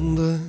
Stunde.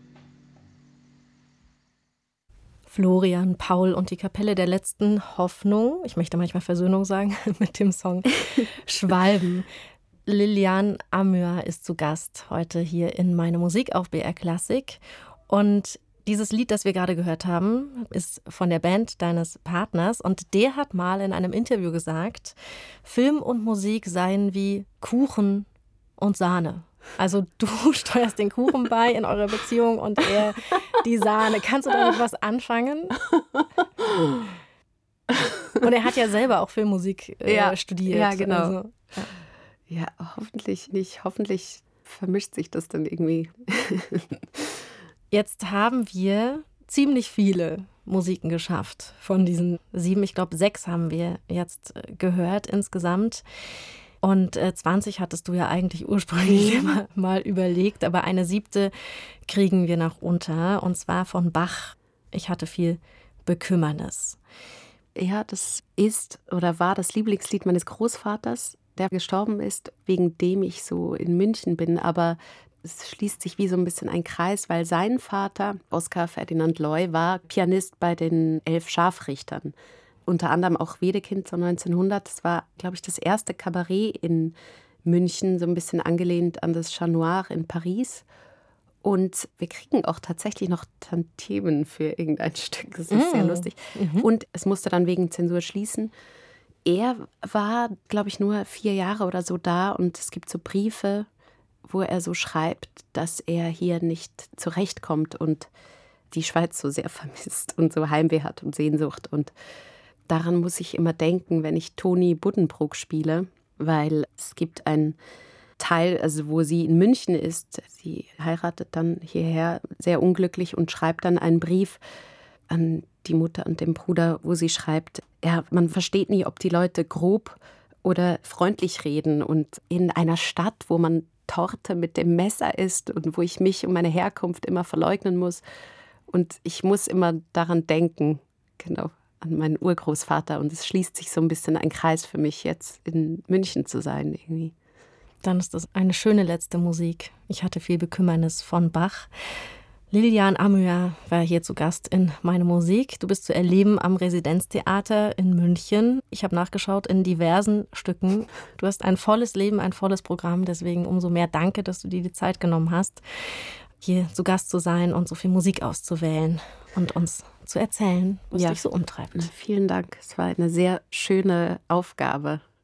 Florian, Paul und die Kapelle der letzten Hoffnung, ich möchte manchmal Versöhnung sagen, mit dem Song Schwalben. Liliane Amyar ist zu Gast heute hier in Meine Musik auf BR Klassik. Und dieses Lied, das wir gerade gehört haben, ist von der Band deines Partners. Und der hat mal in einem Interview gesagt, Film und Musik seien wie Kuchen und Sahne. Also du steuerst den Kuchen bei in eurer Beziehung und er die Sahne. Kannst du damit was anfangen? Und er hat ja selber auch Filmmusik studiert. Ja, genau. Also, ja, hoffentlich nicht. Hoffentlich vermischt sich das dann irgendwie. Jetzt haben wir ziemlich viele Musiken geschafft von diesen 7. Ich glaube, 6 haben wir jetzt gehört insgesamt. Und 20 hattest du ja eigentlich ursprünglich mal überlegt, aber eine 7. kriegen wir noch unter, und zwar von Bach. Ich hatte viel Bekümmernis. Ja, das ist oder war das Lieblingslied meines Großvaters, der gestorben ist, wegen dem ich so in München bin. Aber es schließt sich wie so ein bisschen ein Kreis, weil sein Vater, Oskar Ferdinand Loy, war Pianist bei den 11 Scharfrichtern. Unter anderem auch Wedekind, so 1900. Das war, glaube ich, das erste Kabarett in München, so ein bisschen angelehnt an das Chat Noir in Paris. Und wir kriegen auch tatsächlich noch Tantiemen für irgendein Stück. Das ist sehr lustig. Und es musste dann wegen Zensur schließen. Er war, glaube ich, nur 4 Jahre oder so da. Und es gibt so Briefe, wo er so schreibt, dass er hier nicht zurechtkommt und die Schweiz so sehr vermisst und so Heimweh hat und Sehnsucht. Und daran muss ich immer denken, wenn ich Toni Buddenbrook spiele, weil es gibt einen Teil, also wo sie in München ist. Sie heiratet dann hierher, sehr unglücklich, und schreibt dann einen Brief an die Mutter und den Bruder, wo sie schreibt, ja, man versteht nie, ob die Leute grob oder freundlich reden. Und in einer Stadt, wo man Torte mit dem Messer isst und wo ich mich und meine Herkunft immer verleugnen muss. Und ich muss immer daran denken, genau, an meinen Urgroßvater. Und es schließt sich so ein bisschen ein Kreis für mich, jetzt in München zu sein irgendwie. Dann ist das eine schöne letzte Musik. Ich hatte viel Bekümmernis von Bach. Liliane Amyar war hier zu Gast in Meine Musik. Du bist zu erleben am Residenztheater in München. Ich habe nachgeschaut in diversen Stücken. Du hast ein volles Leben, ein volles Programm. Deswegen umso mehr danke, dass du dir die Zeit genommen hast, hier zu Gast zu sein und so viel Musik auszuwählen und uns zu erzählen, was dich so umtreibt. Vielen Dank. Es war eine sehr schöne Aufgabe.